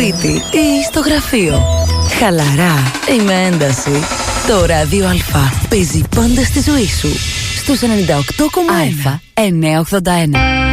σπίτι ή στο γραφείο. Χαλαρά ή με ένταση. Το Ράδιο Α παίζει πάντα στη ζωή σου. Στους 98,1 981.